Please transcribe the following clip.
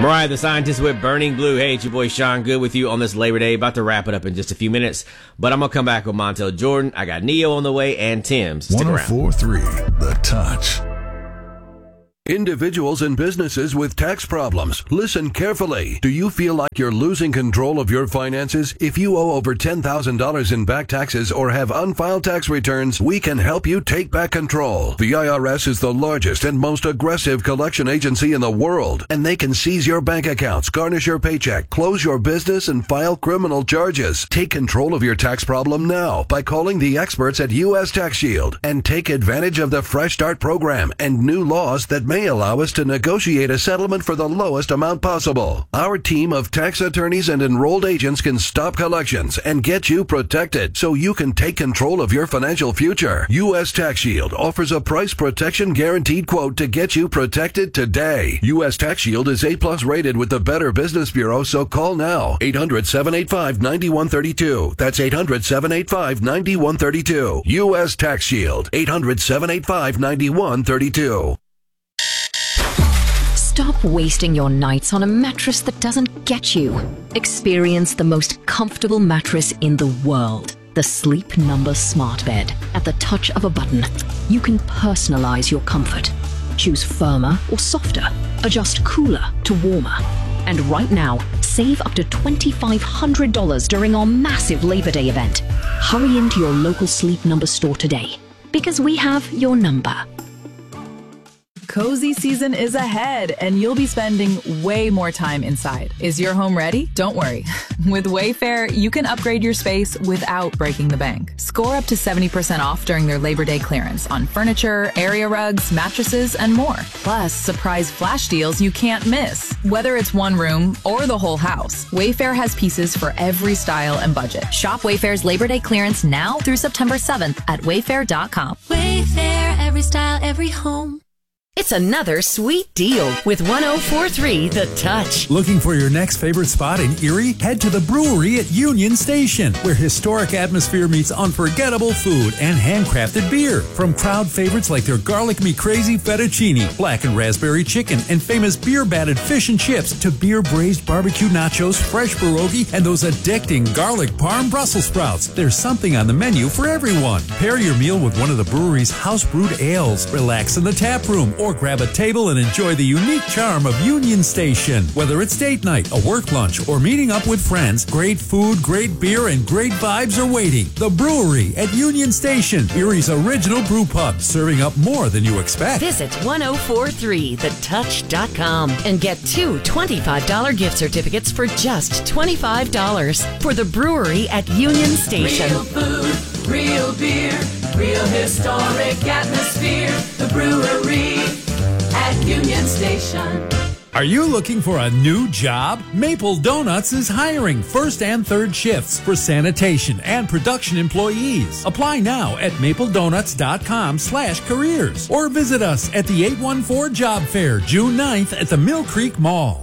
Mariah the Scientist with Burning Blue. Hey, it's your boy Sean Good with you on this Labor Day. About to wrap it up in just a few minutes, but I'm going to come back with Montel Jordan. I got Neo on the way and Tim's. Stick around. 104.3 The Touch. Individuals and businesses with tax problems, listen carefully. Do you feel like you're losing control of your finances? If you owe over $10,000 in back taxes or have unfiled tax returns, we can help you take back control. The IRS is the largest and most aggressive collection agency in the world, and they can seize your bank accounts, garnish your paycheck, close your business, and file criminal charges. Take control of your tax problem now by calling the experts at U.S. Tax Shield and take advantage of the Fresh Start program and new laws that may allow us to negotiate a settlement for the lowest amount possible. Our team of tax attorneys and enrolled agents can stop collections and get you protected so you can take control of your financial future. U.S. Tax Shield offers a price protection guaranteed quote to get you protected today. U.S. Tax Shield is A+ rated with the Better Business Bureau, so call now. 800-785-9132. That's 800-785-9132. U.S. Tax Shield. 800-785-9132. Stop wasting your nights on a mattress that doesn't get you. Experience the most comfortable mattress in the world. The Sleep Number Smart Bed. At the touch of a button, you can personalize your comfort. Choose firmer or softer. Adjust cooler to warmer. And right now, save up to $2,500 during our massive Labor Day event. Hurry into your local Sleep Number store today, because we have your number. Cozy season is ahead, and you'll be spending way more time inside. Is your home ready? Don't worry. With Wayfair, you can upgrade your space without breaking the bank. Score up to 70% off during their Labor Day clearance on furniture, area rugs, mattresses, and more. Plus, surprise flash deals you can't miss. Whether it's one room or the whole house, Wayfair has pieces for every style and budget. Shop Wayfair's Labor Day clearance now through September 7th at wayfair.com. Wayfair, every style, every home. It's another sweet deal with 104.3 The Touch. Looking for your next favorite spot in Erie? Head to the brewery at Union Station, where historic atmosphere meets unforgettable food and handcrafted beer. From crowd favorites like their Garlic Me Crazy Fettuccine, Black and Raspberry Chicken, and famous beer-batted fish and chips, to beer-braised barbecue nachos, fresh pierogi, and those addicting garlic parm Brussels sprouts. There's something on the menu for everyone. Pair your meal with one of the brewery's house-brewed ales, relax in the tap room, or grab a table and enjoy the unique charm of Union Station. Whether it's date night, a work lunch, or meeting up with friends, great food, great beer, and great vibes are waiting. The Brewery at Union Station, Erie's original brew pub, serving up more than you expect. Visit 1043thetouch.com and get two $25 gift certificates for just $25 for the Brewery at Union Station. Real food, real beer, real historic atmosphere. The Brewery at Union Station. Are you looking for a new job? Maple Donuts is hiring first and third shifts for sanitation and production employees. Apply now at mapledonuts.com/careers or visit us at the 814 Job Fair, June 9th at the Mill Creek Mall.